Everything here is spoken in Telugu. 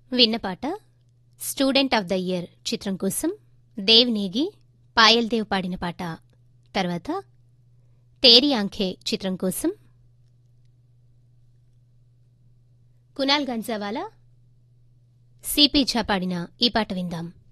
విన్న పాట స్టూడెంట్ ఆఫ్ ద ఇయర్ చిత్రం కోసం దేవ్ నేగి, పాయల్ దేవ్ పాడిన పాట. తర్వాత తేరీ ఆంఖే చిత్రం కోసం కునాల్ గంజావాలా, సిపి ఝా పాడిన ఈ పాట విందాం.